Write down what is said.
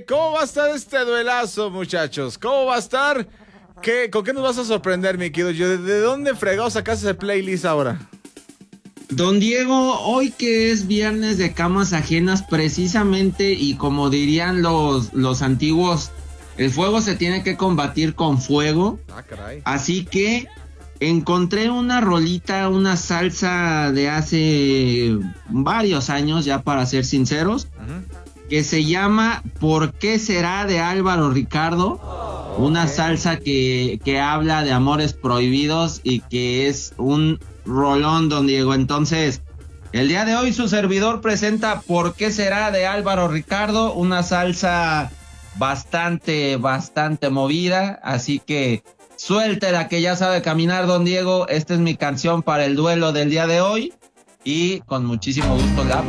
¿Cómo va a estar este duelazo, muchachos? ¿Cómo va a estar? ¿Con qué nos vas a sorprender, mi querido? ¿De dónde fregado sacaste ese playlist ahora? Don Diego, hoy que es viernes de camas ajenas precisamente, y como dirían los antiguos, el fuego se tiene que combatir con fuego. Ah, caray. Así que encontré una rolita, una salsa de hace varios años, ya para ser sinceros, que se llama ¿Por qué será?, de Álvaro Ricardo. Una salsa que habla de amores prohibidos y que es un rolón, don Diego. Entonces, el día de hoy su servidor presenta ¿Por qué será?, de Álvaro Ricardo, una salsa bastante movida, así que suéltela que ya sabe caminar, don Diego. Esta es mi canción para el duelo del día de hoy y con muchísimo gusto la